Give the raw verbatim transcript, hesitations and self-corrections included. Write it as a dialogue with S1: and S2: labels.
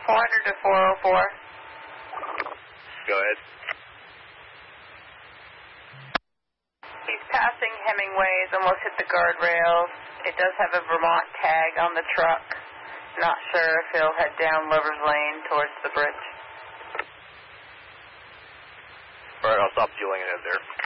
S1: four hundred to four oh four.
S2: Go ahead.
S1: He's passing Hemingway's, almost hit the guardrails. It does have a Vermont tag on the truck. Not sure if he'll head down Lover's Lane towards the bridge.
S2: All right, I'll stop fueling ahead there.